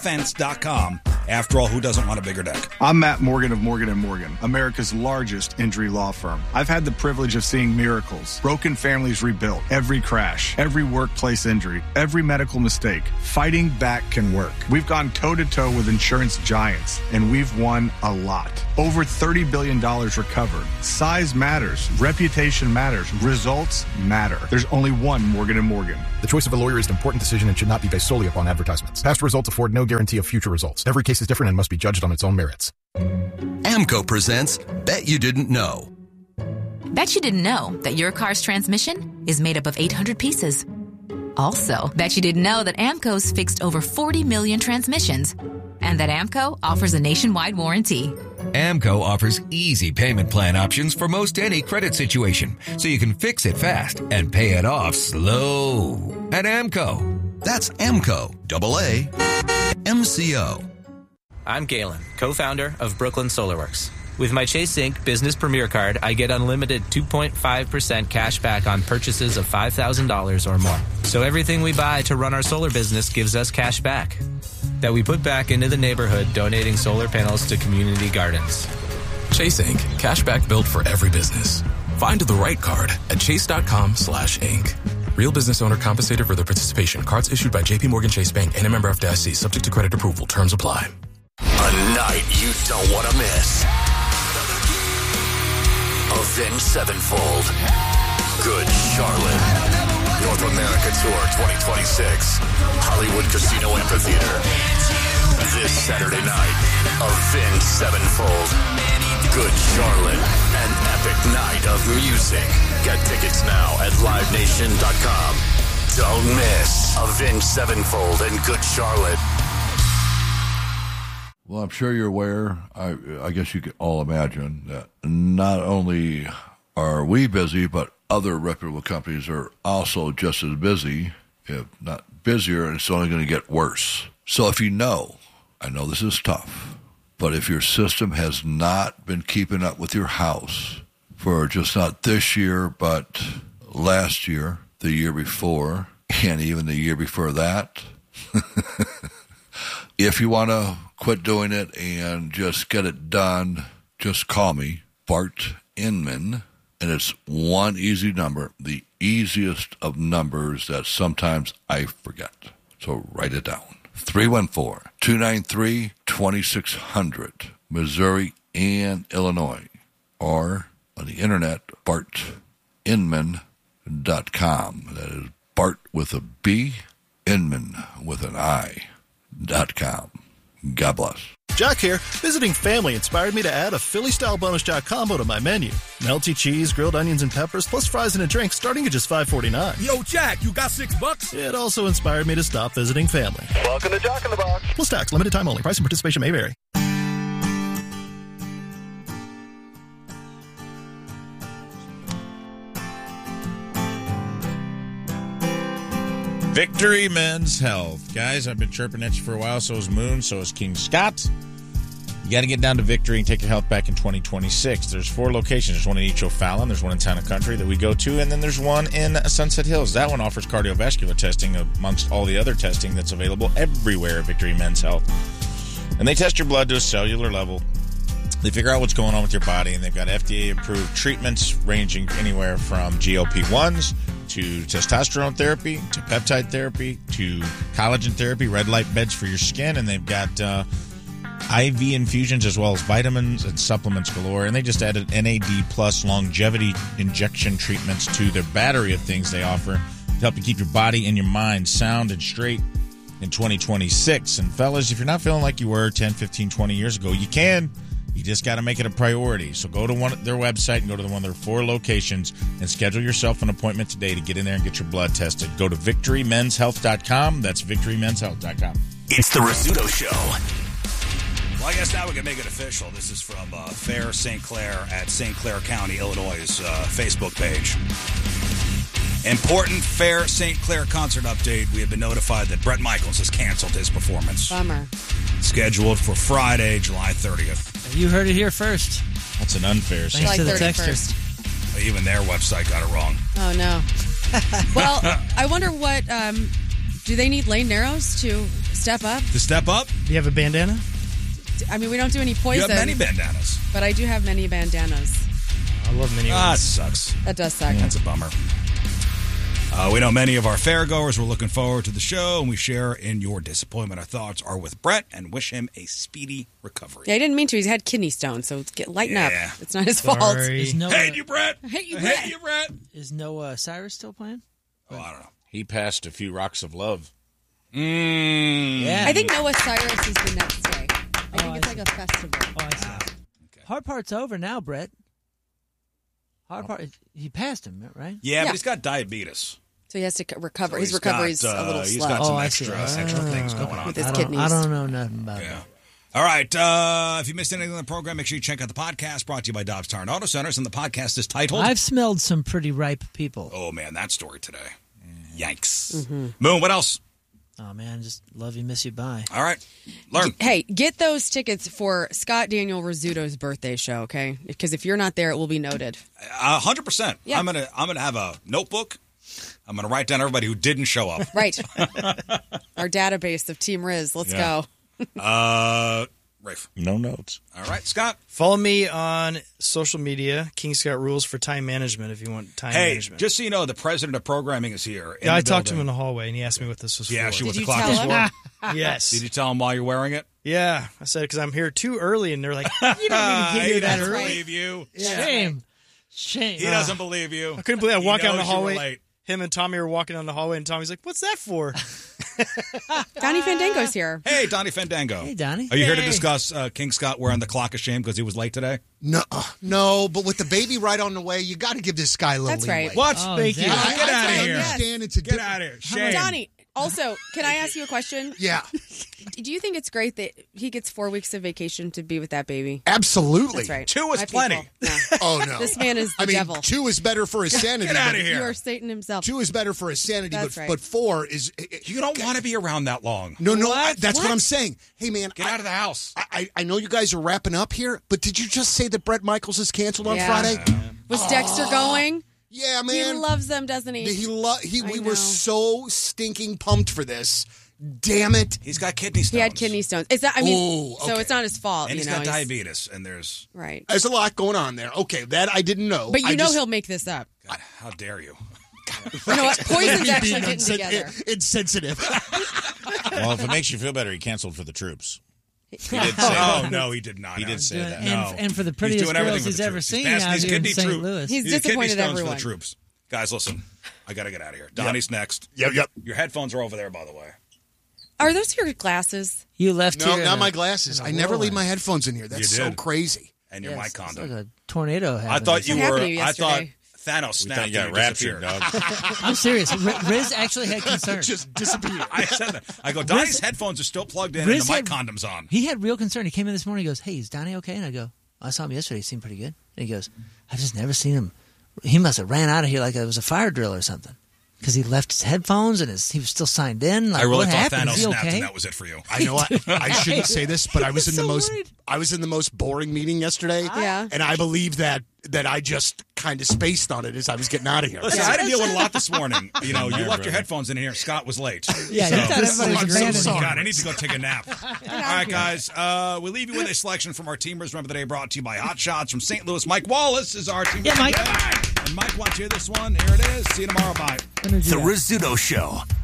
defense.com. After all, who doesn't want a bigger deck? I'm Matt Morgan of Morgan & Morgan, America's largest injury law firm. I've had the privilege of seeing miracles, broken families rebuilt, every crash, every workplace injury, every medical mistake. Fighting back can work. We've gone toe-to-toe with insurance giants, and we've won a lot. Over $30 billion recovered. Size matters. Reputation matters. Results matter. There's only one Morgan & Morgan. The choice of a lawyer is an important decision and should not be based solely upon advertisements. Past results afford no guarantee of future results. Every case is different and must be judged on its own merits. AMCO presents Bet You Didn't Know. Bet you didn't know that your car's transmission is made up of 800 pieces. Also, bet you didn't know that AMCO's fixed over 40 million transmissions and that AMCO offers a nationwide warranty. AMCO offers easy payment plan options for most any credit situation, so you can fix it fast and pay it off slow. At AMCO. That's AMCO, AA-MCO. I'm Galen, co-founder of Brooklyn SolarWorks. With my Chase Inc. Business Premier Card, I get unlimited 2.5% cash back on purchases of $5,000 or more. So everything we buy to run our solar business gives us cash back that we put back into the neighborhood, donating solar panels to community gardens. Chase Inc. Cashback built for every business. Find the right card at chase.com/Inc. Real business owner compensated for their participation. Cards issued by J.P. Morgan Chase Bank and a member FDIC. Subject to credit approval. Terms apply. A night you don't want to miss. Avenged Sevenfold. Good Charlotte. North America Tour 2026. Hollywood Casino Amphitheater. This Saturday night, Avenged Sevenfold. Good Charlotte. An epic night of music. Get tickets now at livenation.com. Don't miss Avenged Sevenfold and Good Charlotte. Well, I'm sure you're aware, I guess you can all imagine, that not only are we busy, but other reputable companies are also just as busy, if not busier, and it's only going to get worse. So if you know, I know this is tough, but if your system has not been keeping up with your house for just not this year, but last year, the year before, and even the year before that, if you want to quit doing it and just get it done, just call me, Bart Inman, and it's one easy number, the easiest of numbers that sometimes I forget. So write it down. 314-293-2600, Missouri and Illinois, or on the internet, bartinman.com. That is Bart with a B, Inman with an I.com. God bless. Jack here. Visiting family inspired me to add a Philly-style bonus jack combo to my menu. Melty cheese, grilled onions and peppers, plus fries and a drink starting at just $5.49. Yo, Jack, you got $6? It also inspired me to stop visiting family. Welcome to Jack in the Box. Plus tax, limited time only. Price and participation may vary. Victory Men's Health. Guys, I've been chirping at you for a while. So is Moon. So is King Scott. You got to get down to Victory and take your health back in 2026. There's 4 locations. There's one in East O'Fallon. There's one in Town and Country that we go to. And then there's one in Sunset Hills. That one offers cardiovascular testing amongst all the other testing that's available everywhere at Victory Men's Health. And they test your blood to a cellular level. They figure out what's going on with your body. And they've got FDA-approved treatments ranging anywhere from GLP-1s to testosterone therapy, to peptide therapy, to collagen therapy, red light beds for your skin, and they've got IV infusions as well as vitamins and supplements galore. And they just added NAD plus longevity injection treatments to their battery of things they offer to help you keep your body and your mind sound and straight in 2026. And fellas, if you're not feeling like you were 10, 15, 20 years ago, you can. You just got to make it a priority. So go to their website and go to one of their 4 locations and schedule yourself an appointment today to get in there and get your blood tested. Go to VictoryMen'sHealth.com. That's VictoryMen'sHealth.com. It's the Rizzuto Show. Well, I guess now we can make it official. This is from Fair St. Clair at St. Clair County, Illinois' Facebook page. Important Fair St. Clair concert update. We have been notified that Bret Michaels has canceled his performance. Bummer. Scheduled for Friday, July 30th. You heard it here first. That's an unfair Thanks to the texters. Even their website got it wrong. Oh, no. Well, I wonder what... do they need Lane Narrows to step up. To step up? Do you have a bandana? I mean, we don't do any poison. You have many bandanas. But I do have many bandanas. I love mini Ah, ones. it sucks. That does suck. That's a bummer. We know many of our fairgoers were looking forward to the show, and we share in your disappointment. Our thoughts are with Brett and wish him a speedy recovery. Yeah, he didn't mean to. He's had kidney stones, so lighten up. It's not his fault. Is Noah, Hate you, Brett. Hate you, Hate you, Brett. Is Noah Cyrus still playing? Oh, I don't know. He passed a few rocks of love. Yeah. I think Noah Cyrus is the next day. I think it's like a festival. Oh, I see. Hard part's over now, Brett. Hard part. He passed him, right? Yeah, but he's got diabetes. So he has to recover. So His he's recovery's got, a little he's slow. got some I see. extra things going on with his I kidneys. don't know nothing about it. All right. If you missed anything on the program, make sure you check out the podcast brought to you by Dobbs Tire and Auto Centers. And the podcast is titled... I've smelled some pretty ripe people. Oh, man, that story today. Yikes. Mm-hmm. Moon, what else? Oh, man, just love you, miss you, bye. All right. Learn. Hey, get those tickets for Scott Daniel Rizzuto's birthday show, okay? Because if you're not there, it will be noted. 100%. Yeah. I'm gonna have a notebook. I'm gonna write down everybody who didn't show up. Right. Our database of Team Riz. Let's go. Rafe. No notes. All right, Scott. Follow me on social media, King Scott Rules for time management if you want time Hey, management. just so you know, the president of programming is here. Yeah, I talked to him in the hallway, and he asked me what this was Yeah, for. she what the clock is for. Yes. Did you tell him while you're wearing it? Yeah. I said, because I'm here too early, and they're like, you don't need to get He here that doesn't early. believe you. Shame. He doesn't believe you. I couldn't believe I He walk out in the knows you were hallway. late. Him and Tommy were walking down the hallway, and Tommy's like, what's that for? Donnie Fandango's here. Hey, Donnie Fandango. Hey, Donnie. Are you here to discuss King Scott wearing the clock of shame because he was late today? No, but with the baby right on the way, you got to give this guy a little That's leeway. right. What? Oh, Thank you. yeah. Get out of I here. understand it's a Get out of here. Shame. Donnie, also, can I ask you a question? Yeah. Do you think it's great that he gets 4 weeks of vacation to be with that baby? Absolutely. That's right. 2 is My plenty. people. No. Oh, no. This man is the I mean, devil. 2 is better for his sanity. Get out of but- here. You are Satan himself. 2 is better for his sanity, That's but, right. but 4 is... You don't want to be around that long. No, What? that's what What? I'm saying. Hey, man. Get out of the house. I know you guys are wrapping up here, but did you just say that Brett Michaels is canceled on Yeah. Friday? Was Dexter going? Yeah, He man. loves them, doesn't he? We know. were so stinking pumped for this. Damn it. He's got kidney stones. He had kidney stones. Is that? I mean, Ooh, so okay. it's not his fault. And you he's know, got diabetes, and there's... Right. There's a lot going on there. Okay, that I didn't know. But you I know just- he'll make this up. God, how dare you? You know what? Poison's Me actually being getting together. insensitive. Well, if it makes you feel better, he canceled for the troops. He did say Oh, that. no, he did not. He did say that. And for the He's prettiest doing everything girls for he's the ever troops. seen passing out these here in kidney St. troop- Louis. He's these kidney disappointed stones everyone. for the troops. Guys, listen. I got to get out of here. Donnie's next. Yep. Your headphones are over there, by the way. Are those your glasses? You left No, here. not in my a- glasses. in a I never leave whirlwind. my headphones in here. That's You so did. crazy. And your Yes, mic It's condom. like a tornado I happened. thought you What happened were... to you I thought yesterday? Thanos We snapped thought you got and raptured, disappeared. dog. I'm serious. Riz actually had concern. Just disappeared. I said that. I go, Donnie's headphones are still plugged in Riz and the mic had- condom's on. He had real concern. He came in this morning. He goes, "Hey, is Donnie okay?" And I go, "I saw him yesterday. He seemed pretty good." And he goes, "I've just never seen him. He must have ran out of here like it was a fire drill or something." Because he left his headphones and he was still signed in. Like, I really what thought happened? Thanos Is he snapped okay? and that was it for you. I know I shouldn't say this, but I was in the so most worried. I was in the most boring meeting yesterday. Yeah. And I believe that I just kind of spaced on it as I was getting out of here. Listen, I had to deal with a lot this morning. You know, you Yeah, left your brother. headphones in here. Scott was late. Yeah, So- you thought everybody was I'm so abandoning sorry. him. God, I need to go take a nap. All right, guys. We leave you with a selection from our teamers. Remember the day brought to you by Hot Shots from St. Louis. Mike Wallace is our team. Yeah, Mike. And Mike wants to hear this one. Here it is. See you tomorrow. Bye. The Rizzuto Show.